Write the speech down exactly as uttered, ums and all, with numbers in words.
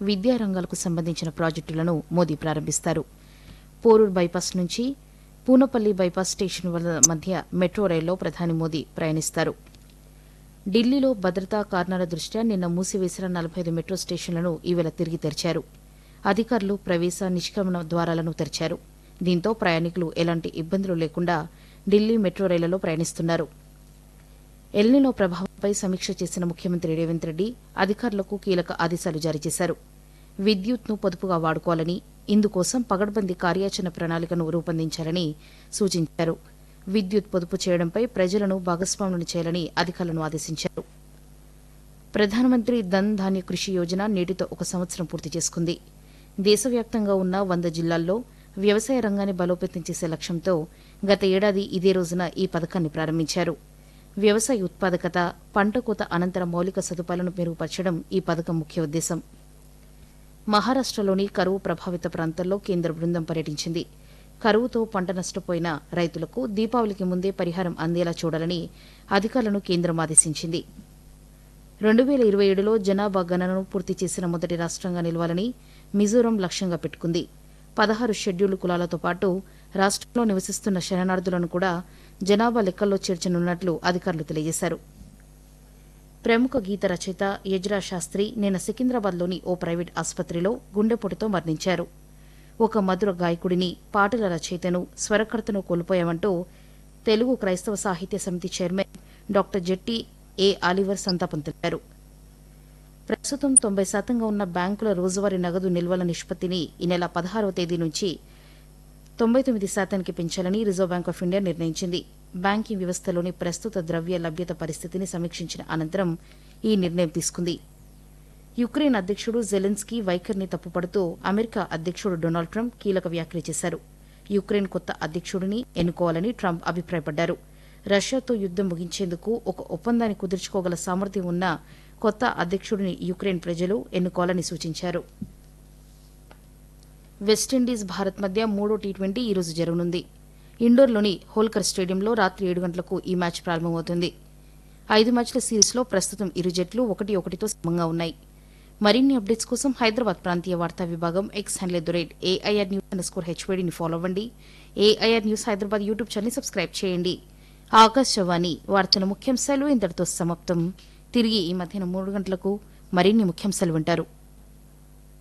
విద్యారంగాలకు సంబంధించిన ప్రాజెక్టులను మోదీ ప్రారంభిస్తారు. పోరూర్ బైపాస్ నుంచి పూనపల్లి బైపాస్ స్టేషన్ మధ్య మెట్రో రైల్లో ప్రధాని మోదీ ప్రయాణిస్తారు. ఢిల్లీలో భద్రతా కారణాల దృష్ట్యా నిన్న మూసివేసిన నలభై ఐదు మెట్రో స్టేషన్లను ఈవేళ తిరిగి తెరిచారు. అధికారులు ప్రవేశ నిష్క్రమణ ద్వారాలను తెరిచారు. దీంతో ప్రయాణికులు ఎలాంటి ఇబ్బందులు లేకుండా ఢిల్లీ మెట్రో రైళ్లలో ప్రయాణిస్తున్నారు. ఎల్నినో ప్రభావంపై సమీక్ష చేసిన ముఖ్యమంత్రి రేవంత్ రెడ్డి అధికారులకు కీలక ఆదేశాలు జారీ చేశారు. విద్యుత్ను పొదుపుగా వాడుకోవాలని, ఇందుకోసం పగడ్బందీ కార్యాచరణ ప్రణాళికను రూపొందించాలని సూచించారు. విద్యుత్ పొదుపు చేయడంపై ప్రజలను భాగస్వాములను చేయాలని అధికారులను ఆదేశించారు. ప్రధానమంత్రి ధన్ ధాన్య కృషి యోజన నేటితో ఒక సంవత్సరం పూర్తి చేసుకుంది. దేశవ్యాప్తంగా ఉన్న వంద జిల్లాల్లో వ్యవసాయ రంగాన్ని బలోపేతం చేసే లక్ష్యంతో గత ఏడాది ఇదే రోజున ఈ పథకాన్ని ప్రారంభించారు. వ్యవసాయ ఉత్పాదకత, పంట కోత అనంతర మౌలిక సదుపాయాలను మెరుగుపరచడం ఈ పథకం ముఖ్య ఉద్దేశం. మహారాష్టలోని కరువు ప్రభావిత ప్రాంతాల్లో కేంద్ర బృందం పర్యటించింది. కరువుతో పంట నష్టపోయిన రైతులకు దీపావళికి ముందే పరిహారం అందేలా చూడాలని అధికారులను కేంద్రం ఆదేశించింది. రెండు వేల ఇరవై ఏడులో జనాభా గణనను పూర్తి చేసిన మొదటి రాష్టంగా నిలవాలని మిజోరాం లక్ష్యంగా పెట్టుకుంది. పదహారు షెడ్యూల్డ్ కులాలతో పాటు రాష్టంలో నివసిస్తున్న శరణార్థులను కూడా జనాభా లెక్కల్లో చేర్చనున్నట్లు అధికారులు తెలియజేశారు. ప్రముఖ గీత రచయిత యజ్రా శాస్త్రి నిన్న సికింద్రాబాద్లోని ఓ ప్రైవేట్ ఆసుపత్రిలో గుండెపోటుతో మరణించారు. ఒక మధుర గాయకుడిని, పాటల రచయితను, స్వరకర్తను కోల్పోయామంటూ తెలుగు క్రైస్తవ సాహిత్య సమితి చైర్మన్ డాక్టర్ జెట్టి ఏ ఆలివర్ సంతాపం తెలిపారు. ప్రస్తుతం తొంభై శాతంగా ఉన్న బ్యాంకుల రోజువారీ నగదు నిల్వల నిష్పత్తిని ఈ నెల పదహారవ తేదీ నుంచి తొంభై తొమ్మిది శాతానికి పెంచాలని రిజర్వ్ బ్యాంక్ ఆఫ్ ఇండియా నిర్ణయించింది. బ్యాంకింగ్ వ్యవస్థలోని ప్రస్తుత ద్రవ్య లభ్యత పరిస్థితిని సమీక్షించిన అనంతరం ఈ నిర్ణయం తీసుకుంది. యుక్రెయిన్ అధ్యక్షుడు జెలెన్స్కీ వైఖరిని తప్పుపడుతూ అమెరికా అధ్యక్షుడు డొనాల్డ్ ట్రంప్ కీలక వ్యాఖ్యలు చేశారు. యుక్రెయిన్ కొత్త అధ్యక్షుడిని ఎన్నుకోవాలని ట్రంప్ అభిప్రాయపడ్డారు. రష్యాతో యుద్దం ముగించేందుకు ఒక ఒప్పందాన్ని కుదుర్చుకోగల సామర్థ్యం ఉన్న కొత్త అధ్యక్షుడిని యుక్రెయిన్ ప్రజలు ఎన్నుకోవాలని సూచించారు. వెస్టిండీస్ భారత్ మధ్య మూడో టీ ట్వంటీ ఈ రోజు జరగనుంది. ఇండోర్లోని హోల్కర్ స్టేడియంలో రాత్రి ఏడు గంటలకు ఈ మ్యాచ్ ప్రారంభమవుతుంది. ఐదు మ్యాచ్ల సిరీస్లో ప్రస్తుతం ఇరు జట్లు ఒకటి ఒకటితో సమంగా ఉన్నాయి. మరిన్ని అప్డేట్స్ కోసం హైదరాబాద్ ప్రాంతీయ వార్తా విభాగం X handle at the rate AIR news under score హెచ్వేడిని follow అవ్వండి. AIR news Hyderabad YouTube channel subscribe చేయండి. ఆకాశవాణి వార్తల ముఖ్యాంశాలు ఇంతటితో సమాప్తం. తిరిగి ఈ మధ్యాహ్నం మూడు గంటలకు మరిన్ని ముఖ్యాంశాలు వింటారు.